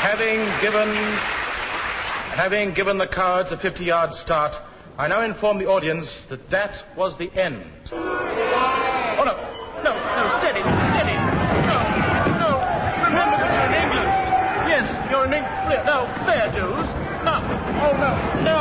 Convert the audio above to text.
Having given the cowards a 50-yard start, I now inform the audience that that was the end. Oh, no, steady. No. Remember that you're in England. Yes, you're in England. No, fair dues. No. Oh, no.